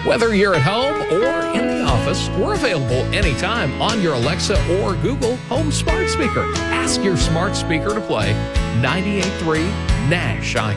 Whether you're at home or in the office, we're available anytime on your Alexa or Google Home smart speaker. Ask your smart speaker to play 98.3 Nash